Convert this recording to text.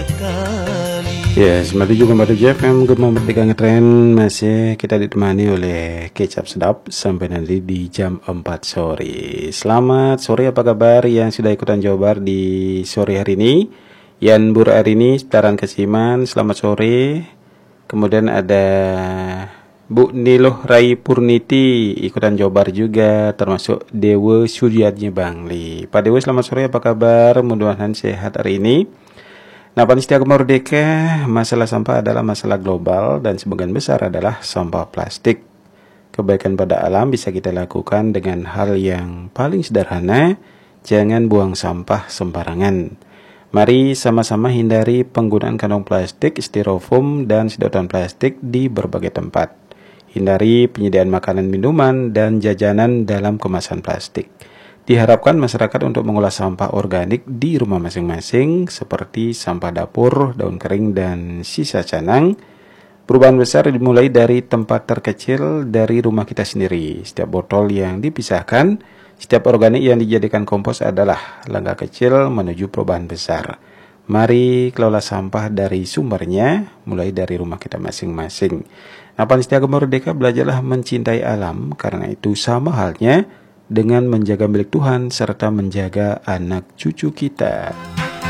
Ya, sembari juga Mbak JFM Gemma Merdeka Ngetren. Masih kita ditemani oleh Kecap Sedap sampai nanti di jam 4 sore. Selamat sore, apa kabar yang sudah ikutan jawabar di sore hari ini? Yan Bur hari ini, Septaran Kesiman, selamat sore. Kemudian ada Bu Niloh Rai Purniti ikutan jawabar juga, termasuk Dewa Suryadnya Bangli. Pak Dewa, selamat sore, apa kabar? Mudah-mudahan sehat hari ini. Nah, panitia Gemma Merdeka, masalah sampah adalah masalah global dan sebagian besar adalah sampah plastik. Kebaikan pada alam bisa kita lakukan dengan hal yang paling sederhana, jangan buang sampah sembarangan. Mari sama-sama hindari penggunaan kantong plastik, styrofoam, dan sedotan plastik di berbagai tempat. Hindari penyediaan makanan, minuman, dan jajanan dalam kemasan plastik. Diharapkan masyarakat untuk mengolah sampah organik di rumah masing-masing seperti sampah dapur, daun kering, dan sisa canang. Perubahan besar dimulai dari tempat terkecil dari rumah kita sendiri. Setiap botol yang dipisahkan, setiap organik yang dijadikan kompos adalah langkah kecil menuju perubahan besar. Mari kelola sampah dari sumbernya, mulai dari rumah kita masing-masing. Nah, panitia Gemma Merdeka, belajarlah mencintai alam, karena itu sama halnya dengan menjaga milik Tuhan serta menjaga anak cucu kita.